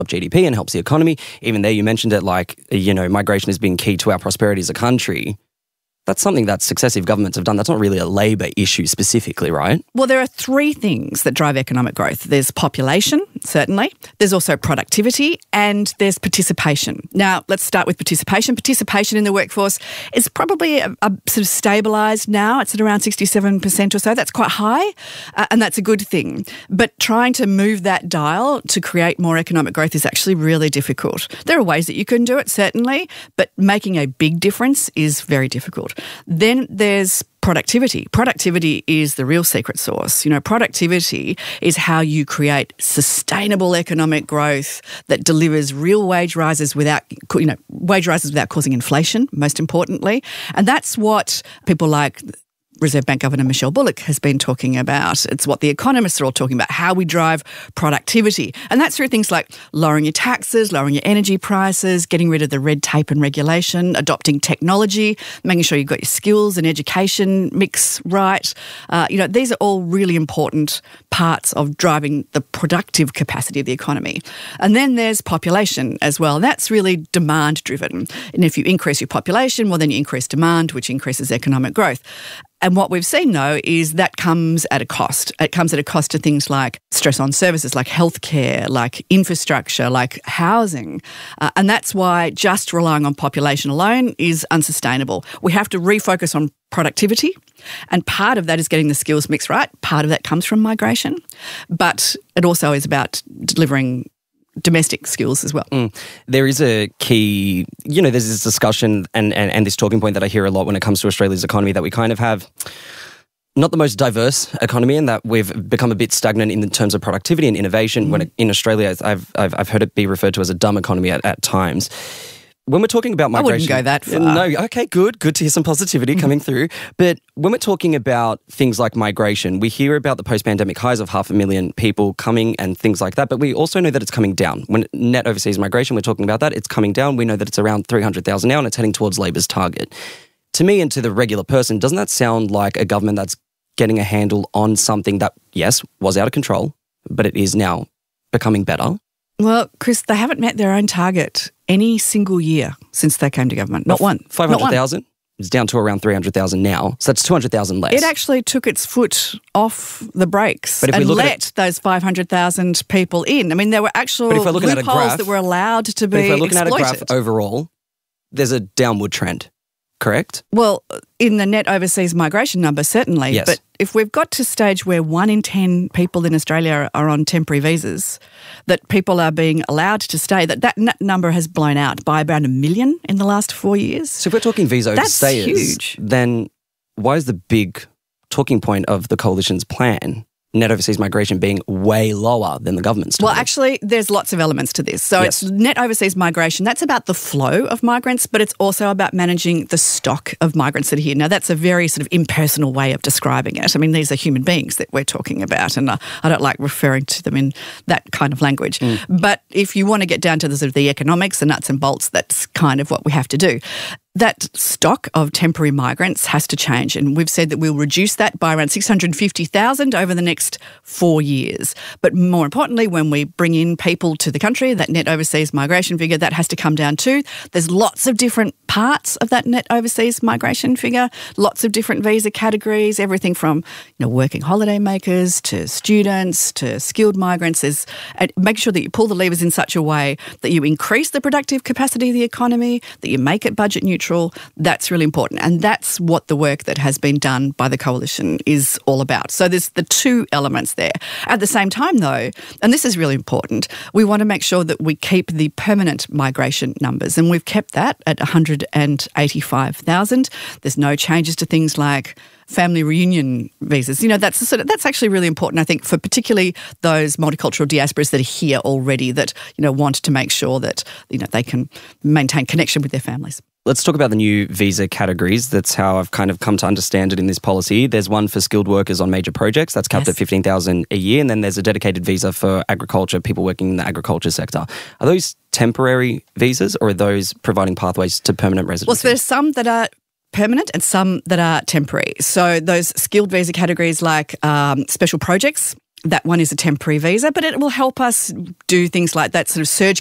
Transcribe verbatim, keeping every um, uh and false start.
of G D P and helps the economy. Even there, you mentioned it like, you know, migration has been key to our prosperity as a country. That's something that successive governments have done. That's not really a Labor issue specifically, right? Well, there are three things that drive economic growth. There's population, certainly. There's also productivity and there's participation. Now, let's start with participation. Participation in the workforce is probably a, a sort of stabilised now. It's at around sixty-seven percent or so. That's quite high, uh, and that's a good thing. But trying to move that dial to create more economic growth is actually really difficult. There are ways that you can do it, certainly, but making a big difference is very difficult. Then there's productivity. Productivity is the real secret sauce. You know, productivity is how you create sustainable economic growth that delivers real wage rises without, you know, wage rises without causing inflation, most importantly. And that's what people like Reserve Bank Governor Michelle Bullock has been talking about. It's what the economists are all talking about, how we drive productivity. And that's through things like lowering your taxes, lowering your energy prices, getting rid of the red tape and regulation, adopting technology, making sure you've got your skills and education mix right. Uh, you know, these are all really important parts of driving the productive capacity of the economy. And then there's population as well. And that's really demand driven. And if you increase your population, well, then you increase demand, which increases economic growth. And what we've seen, though, is that comes at a cost. It comes at a cost to things like stress on services, like healthcare, like infrastructure, like housing. Uh, and that's why just relying on population alone is unsustainable. We have to refocus on productivity. And part of that is getting the skills mix right. Part of that comes from migration. But it also is about delivering domestic skills as well. Mm. There is a key, you know, there's this discussion and, and, and this talking point that I hear a lot when it comes to Australia's economy, that we kind of have not the most diverse economy and that we've become a bit stagnant in terms of productivity and innovation. Mm. When it, in Australia, I've, I've I've heard it be referred to as a dumb economy at, at times. When we're talking about migration... I wouldn't go that far. No, okay, good. Good to hear some positivity coming through. But when we're talking about things like migration, we hear about the post-pandemic highs of half a million people coming and things like that, but we also know that it's coming down. When net overseas migration, we're talking about that, it's coming down. We know that it's around three hundred thousand now and it's heading towards Labor's target. To me and to the regular person, doesn't that sound like a government that's getting a handle on something that, yes, was out of control, but it is now becoming better? Well, Chris, they haven't met their own target any single year since they came to government. Not one. five hundred thousand? It's down to around three hundred thousand now. So that's two hundred thousand less. It actually took its foot off the brakes and let it, those five hundred thousand people in. I mean, there were actual loopholes graph, that were allowed to be exploited. If we're looking exploited. at a graph overall, there's a downward trend, correct? Well, in the net overseas migration number, certainly. Yes. But if we've got to a stage where one in ten people in Australia are on temporary visas, that people are being allowed to stay, that that number has blown out by about a million in the last four years. So if we're talking visa overstayers, huge. Then why is the big talking point of the coalition's plan net overseas migration being way lower than the government's target? Well, actually, there's lots of elements to this. So yes. It's net overseas migration. That's about the flow of migrants, but it's also about managing the stock of migrants that are here. Now, that's a very sort of impersonal way of describing it. I mean, these are human beings that we're talking about, and I, I don't like referring to them in that kind of language. Mm. But if you want to get down to the sort of the economics, the nuts and bolts, that's kind of what we have to do. That stock of temporary migrants has to change, and we've said that we'll reduce that by around six hundred fifty thousand over the next four years. But more importantly, when we bring in people to the country, that net overseas migration figure, that has to come down too. There's lots of different parts of that net overseas migration figure, lots of different visa categories, everything from, you know, working holiday makers to students to skilled migrants. There's, and make sure that you pull the levers in such a way that you increase the productive capacity of the economy, that you make it budget neutral. That's really important. And that's what the work that has been done by the coalition is all about. So there's the two elements there. At the same time, though, and this is really important, we want to make sure that we keep the permanent migration numbers. And we've kept that at one hundred eighty-five thousand. There's no changes to things like family reunion visas. You know, that's sort of, that's actually really important, I think, for particularly those multicultural diasporas that are here already that, you know, want to make sure that, you know, they can maintain connection with their families. Let's talk about the new visa categories. That's how I've kind of come to understand it in this policy. There's one for skilled workers on major projects. That's capped yes. at fifteen thousand a year. And then there's a dedicated visa for agriculture, people working in the agriculture sector. Are those temporary visas or are those providing pathways to permanent residency? Well, so there's some that are permanent and some that are temporary. So those skilled visa categories like um, special projects, that one is a temporary visa, but it will help us do things like that sort of surge